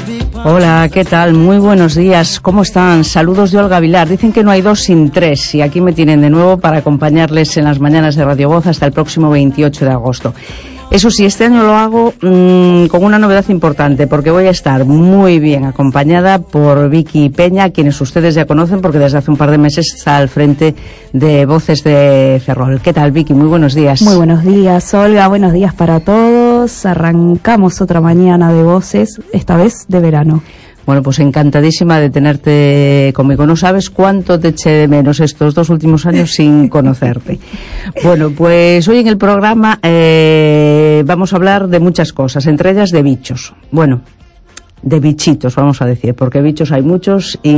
Hola, ¿qué tal? Muy buenos días. ¿Cómo están? Saludos de Olga Vilar. Dicen que no hay dos sin tres y aquí me tienen de nuevo para acompañarles en las mañanas de Radio Voz hasta el próximo 28 de agosto. Eso sí, este año lo hago con una novedad importante porque voy a estar muy bien acompañada por Vicky Peña, quienes ustedes ya conocen porque desde hace un par de meses está al frente de Voces de Ferrol. ¿Qué tal, Vicky? Muy buenos días. Muy buenos días, Olga. Buenos días para todos. Arrancamos otra mañana de Voces, esta vez de verano. Bueno, pues encantadísima de tenerte conmigo. No sabes cuánto te eché de menos estos 2 últimos años sin conocerte. Bueno, pues hoy en el programa vamos a hablar de muchas cosas, entre ellas de bichos. Bueno, de bichitos, vamos a decir, porque bichos hay muchos y